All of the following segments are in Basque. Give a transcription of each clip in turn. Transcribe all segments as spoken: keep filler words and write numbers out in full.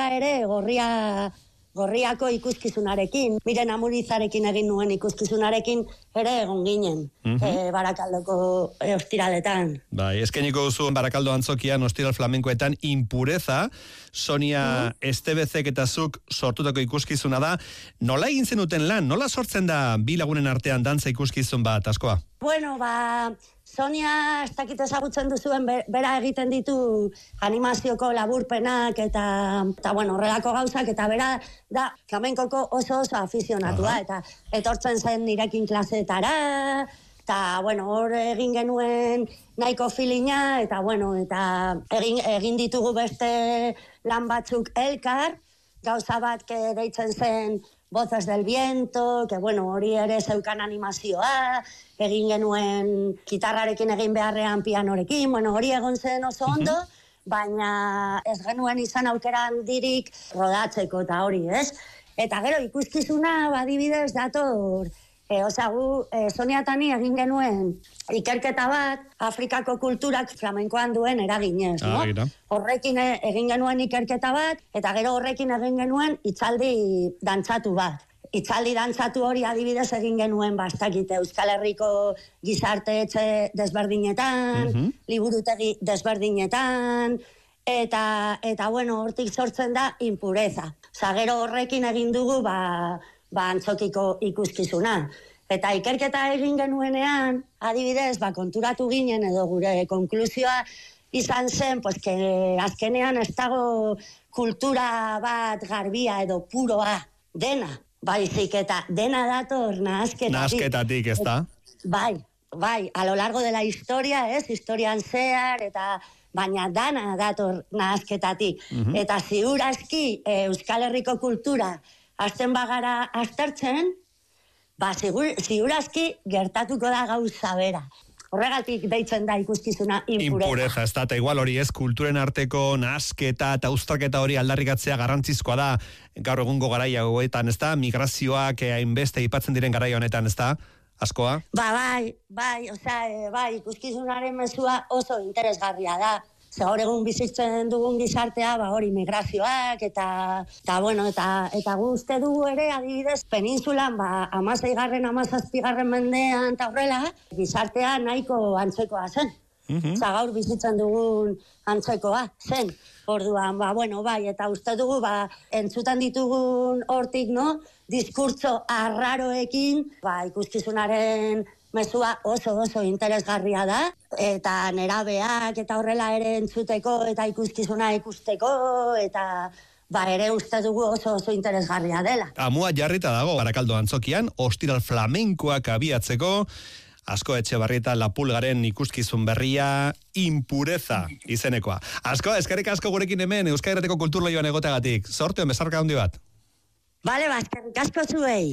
baita ere gorria gorriako ikuskizunarekin, Miren Amurizarekin egin nuen ikuskizunarekin ere egon ginen, mm-hmm. e, Barakaldoko e, ostiraletan. Bai, eskeniko duzu Barakaldo antzokian ostiral flamenkoetan Impureza, Sonia mm-hmm. Estebezek eta zuk sortutako ikuskizuna da. Nola egin zenuten lan? Nola sortzen da bi lagunen artean dantza ikuskizun bat, Askoa? Bueno, ba... Sonia, ez dakit ezagutzen duzuen, bera egiten ditu animazioko laburpenak eta, eta bueno, horrelako gauzak, eta bera da flamenkoko oso oso afizionatua, eta etortzen zen nirekin klaseetara, eta, bueno, hor egin genuen nahiko filina, eta, bueno, eta egin, egin ditugu beste lan batzuk elkar, gauza bat que deitzen zen Voces del Viento, que bueno, hori ere zeukan animazioa, egin genuen gitarrarekin egin beharrean pianorekin, bueno, hori egon zen oso ondo, uh-huh. baina ez genuen izan aukera handirik rodatzeko eta hori, ez? Eta gero ikuskizuna badibidez dator, e, osea, gu e, Sonia eta ni egin genuen ikerketa bat Afrikako kulturak flamenkoan duen eraginez, no? Ah, horrekin egin genuen ikerketa bat, eta gero horrekin egin genuen hitzaldi dantzatu bat. Hitzaldi dantzatu hori adibidez egin genuen bastakite Euskal Herriko gizarte etxe desberdinetan, uh-huh. liburutegi desberdinetan, eta, eta bueno, hortik sortzen da Impureza. Osa, gero horrekin egin dugu ba, ba antzokiko ikuskizuna. Eta ikerketa egin genuenean, adibidez, ba, konturatu ginen edo gure konklusioa izan zen, pues, que azkenean ez dago kultura bat garbia edo puroa dena. Baizik eta dena dator nahazketatik. Nahazketatik, ez da? Bai, bai, a lo largo de la historia, ez, historian zehar, eta baina dana dator nahazketatik. Uh-huh. Eta ziurazki Euskal Herriko kultura azten bagara aztertzen, ba, ziurazki gertatuko da gauza bera. Horregatik deitzen da ikuskizuna Impureza. Impureza, ez da, eta igual hori ez, kulturen arteko nahasketa eta uztarketa hori aldarrikatzea garrantzizkoa da, gaur egungo garaia hoetan, ez da, migrazioak hainbeste aipatzen diren garaia honetan, ez da, Askoa? Ba, bai, bai, osea, bai, ikuskizunaren mezua oso interesgarria da. Ze hor egun bizitzen dugun gizartea, ba hori migrazioak, eta, eta bueno, eta, eta guzti dugu ere, adibidez, peninsulan, ba, amaseigarren, amazazpigarren mendean, eta horrela, gizartea nahiko antzekoa zen. Mm-hmm. Za gaur bizitzen dugun antzekoa zen. Orduan, ba, bueno, bai, eta uste dugu, ba, entzuten ditugun hortik, no, diskurtso arraroekin, ba, ikuskizunaren mezua oso oso interesgarria da, eta nerabeak eta horrela ere entzuteko eta ikuskizuna ikusteko, eta ba ere uste dugu oso oso interesgarria dela. Amua jarrita dago Barakaldo antzokian, ostiral flamenkoak abiatzeko, Asko Etxebarrieta Lapulgaren ikuskizun berria Impureza izenekoa. Asko, eskerrik asko gurekin hemen Euskal Herrietako kulturleioan egoteagatik. Sortuen bezarka handi bat. Bale, ba, eskerrik asko zuei.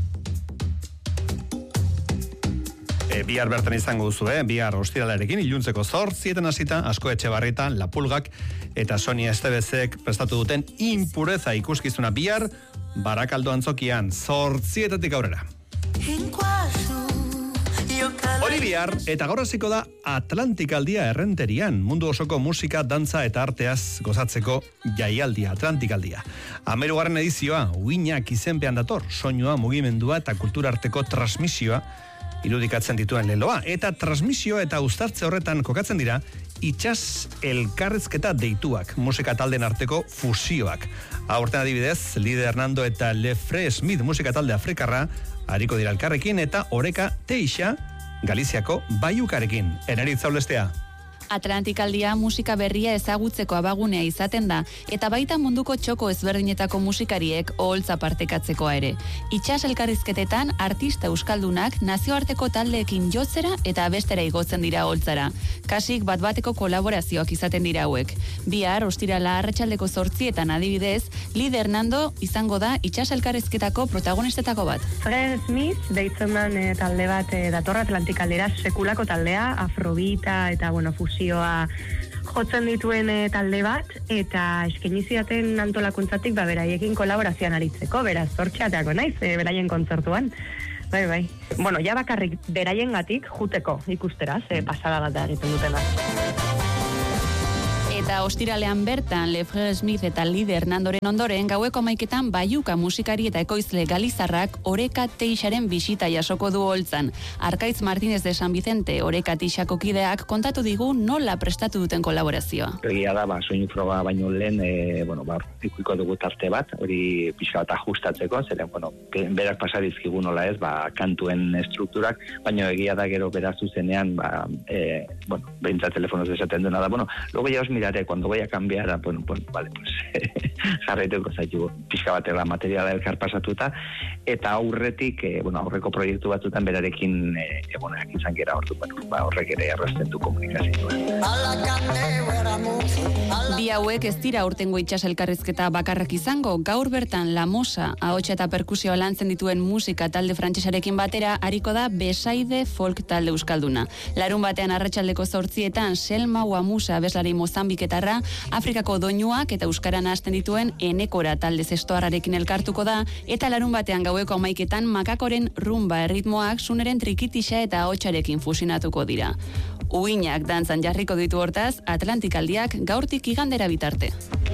E, bihar bertan izango duzu, eh? Bihar ostiralarekin iluntzeko zortzietan hasita Asko Etxebarrieta, Lapulgak eta Sonia Estebezek prestatu duten Impureza ikuskizuna bihar Barakaldo antzokian zortzietatik aurrera. Hori bihar, eta gaur hasiko da Atlantikaldia Errenterian, mundu osoko musika, dantza eta arteaz gozatzeko jaialdia, Atlantikaldia. Hamahirugarren edizioa, uinak izenpean dator, soinua, mugimendua eta kultura arteko transmisioa irudikatzen dituen leloa. Eta transmisioa eta uztartze horretan kokatzen dira, itsas elkarrizketa deituak, musika talden arteko fusioak. Aurten adibidez, Lide Hernando eta Lefre Smith musika talde afrikarra, hariko dira elkarrekin, eta Oreka Teixa, Galiziako Baiukarekin. Eneritza Olestea. Atlantikaldia musika berria ezagutzeko abagunea izaten da, eta baita munduko txoko ezberdinetako musikariek oholtza partekatzekoa ere. Itsas elkarrizketetan artista euskaldunak nazioarteko taldeekin jotzera eta abestera igotzen dira oholtzara. Kasik bat-bateko kolaborazioak izaten dira hauek. Bihar, ostirala arratsaldeko zortzietan adibidez, Lide Hernando izango da itsas elkarrizketako protagonistetako bat. Fred Smith deitzen den e, talde bat e, datorra Atlantikaldera, sekulako taldea, afrobita eta bueno, fusio jotzen dituen e, talde bat, eta eskaini zidaten antolakuntzatik ba beraiekin kolaborazioan aritzeko, beraz zortxeateako naiz, e, beraien kontzertuan. Bai, bai. Bueno, ja bakarrik beraiengatik juteko ikustera, ze pasada bat egiten dutena. Eta Eta ostiralean bertan, Lefrere Smith eta Lider Nandoren ondoren, gaueko amaiketan Baiuka musikari eta ekoizle galizarrak Oreka Teixaren bisita jasoko du holtzan. Arkaitz Martínez de San Vicente, Oreka Teixako kideak, kontatu digu nola prestatu duten kolaborazioa. Egia da, ba, soinu froga baino lehen, e, bueno, ba, ikuiko dugu tarte bat, hori pixka bat ajustatzeko, zeren, bueno, berak pasarizkigu nola ez, ba, kantuen estrukturak, baina egia da gero beraz zuzenean, ba, e, bueno, beintza telefonoz esaten duena da, bueno, luego ya os miraré, cuando voy a cambiar, bueno, bueno, vale, pues, jarraituko zaitu, pixka batela materiala elkar pasatuta, eta aurretik, e, bueno, aurreko proiektu batzutan berarekin e, egoneak izan gera ordu, bueno, ba, horrek ere errazten du komunikazioa. Bi hauek ez dira urtengo itsas elkarrizketa bakarrak izango, gaur bertan La Mosa, ahotsa eta perkusioa lantzen dituen musika talde frantsesarekin batera, ariko da Besaide folk talde euskalduna. Larun batean arratsaldeko zortzietan, Selma Wamusa abeslari mozambiketarra, Afrikako doinuak eta euskaran hasten dituen Enekora talde zestoarrarekin elkartuko da, eta larun batean gaueko amaiketan Makakoren rumba erritmoak Suneren trikitixa eta ahotsarekin fusionatuko dira. Uinak dantzan jarriko ditu hortaz, Atlantikaldiak gaurtik igandera bitarte.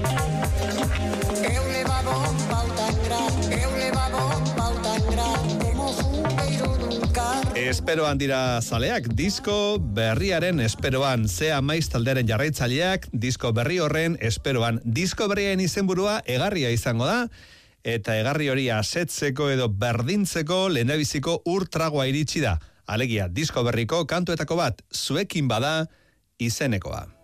Esperoan dira zaleak, disko berriaren esperoan, zea maiz taldearen jarraitzaileak, disko berri horren esperoan. Disko berrien izenburua egarria izango da, eta egarri hori asetzeko edo berdintzeko lehendabiziko urtragoa iritsi da. Alegia, disko berriko kantuetako bat, zuekin bada izenekoa.